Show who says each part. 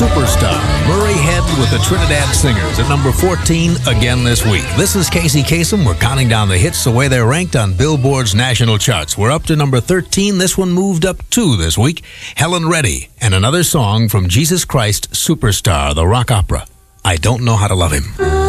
Speaker 1: Superstar, Murray Head with the Trinidad Singers at number 14 again this week. This is Casey Kasem. We're counting down the hits the way they're ranked on Billboard's national charts. We're up to number 13. This one moved up 2 this week. Helen Reddy and another song from Jesus Christ Superstar, the rock opera. I Don't Know How to Love Him.